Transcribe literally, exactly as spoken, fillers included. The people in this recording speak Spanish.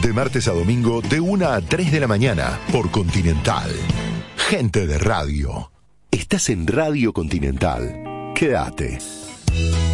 De martes a domingo, de una a tres de la mañana, por Continental. Gente de radio. Estás en Radio Continental. Quédate.